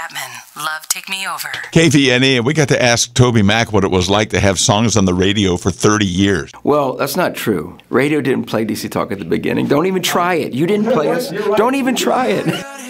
Chapman, Love Take Me Over. KVNE, and we got to ask Toby Mac what it was like to have songs on the radio for 30 years. Well, that's not true. Radio didn't play DC Talk at the beginning. Don't even try it. You didn't play us. Don't even try it.